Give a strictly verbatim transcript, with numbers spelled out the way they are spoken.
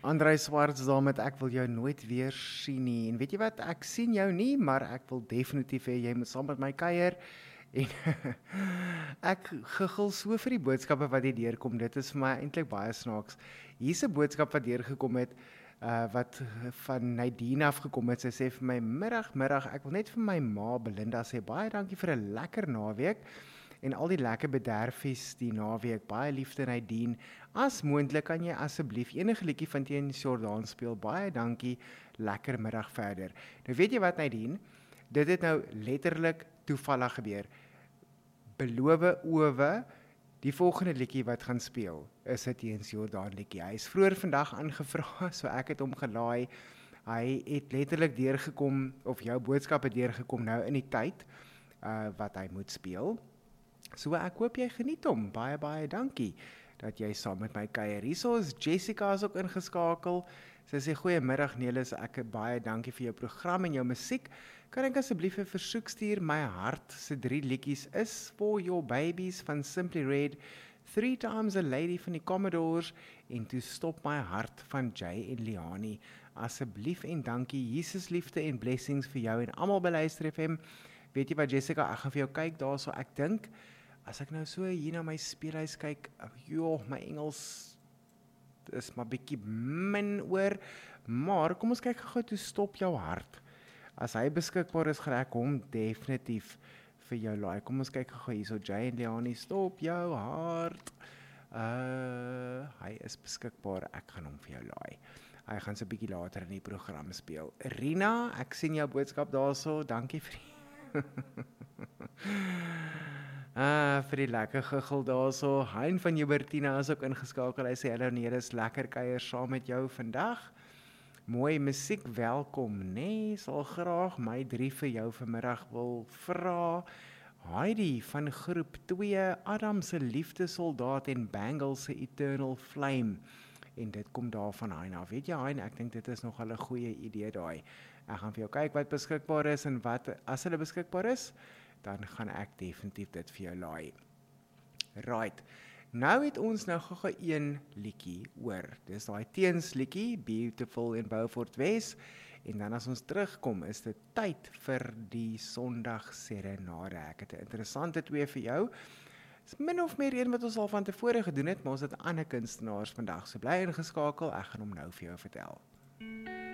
Andrei Swarts daar met ek wil jou nooit weer sien nie. En weet jy wat, ek sien jou nie, maar ek wil definitief hê jy moet saam met my kuier. En ek giggel so vir die boodskappe wat hier deurkom. Dit is vir my eintlik baie snaaks. Hier's 'n boodskap wat deurgekom het, uh, wat van Nadine afgekom het. Sy sê vir my, middag, middag, ek wil net vir my ma Belinda sê, baie dankie vir 'n lekker naweek. En al die lekker bederfies die naweek, baie liefde Nadine. As moontlik kan jy asseblief enige liedjie van teen Jordaan speel. Baie dankie, lekker middag verder. Nou weet jy wat Nadine, dit het nou letterlik toevallig gebeur. Beloof owe, die volgende liedjie wat gaan speel, is 'n teen Jordaan liedjie. Hy is vroeër vandag aangevra, so ek het hom gelaai. Hy het letterlik deurgekom, of jou boodskap het deurgekom nou in die tyd, uh, wat hy moet speel. So ek hoop jy geniet hom. Baie, baie dankie dat jy saam met my kuier. Hierso is Jessica is ook ingeskakel. Sy sê, goeiemiddag Nelis, ek baie dankie vir jou program en jou musiek. Kan ek asseblief 'n versoek stuur? My hart se drie liedjies is For Your Babies van Simply Red, Three Times a Lady van die Commodores en To Stop My Heart van Jay en Liani. Asseblief en dankie. Jesus liefde en blessings vir jou en almal by Luister F M. Weet jy wat Jessica, ek gaan vir jou kyk daarso. Ek dink as ek nou so hier na my speelhuis kyk, joh, my Engels is maar bietjie min oor, maar kom ons kyk gou toe Stop Jou Hart. As hy beskikbaar is, gaan ek hom definitief vir jou laai. Kom ons kyk gou hierso, Jay en Liani, Stop Jou Hart. Uh, hy is beskikbaar, ek gaan hom vir jou laai. Hy gaan so bietjie later in die program speel. Rina, ek sien jou boodskap daarso, dankie vir die Ah, vir die lekker giggel daarso. Hein van Jubertina is ook ingeskakel. Hy sê, hallo Nelis, lekker kuier saam met jou vandag. Mooi musiek, welkom, nee, sal graag my drie vir jou vanmiddag wil vra. Heidi van groep twee, Adam se liefdesoldaat en Bangle se Eternal Flame. En dit kom daar van Hein af. Weet jy Hein, ek dink dit is nogal 'n goeie idee daai. Ek gaan vir jou kyk wat beskikbaar is en wat, as hulle beskikbaar is, dan gaan ek definitief dit vir jou laai. Right, nou het ons nou gou een liedjie oor. Dis daai teens liedjie, Beautiful in Beaufort West. En dan as ons terugkom, is dit tyd vir die Sondag Serenade. Ek het 'n interessante twee vir jou. Dis min of meer een wat ons al van tevore gedoen het, maar ons het ander kunstenaars vandag. So bly ingeskakel, ek gaan hom nou vir jou vertel.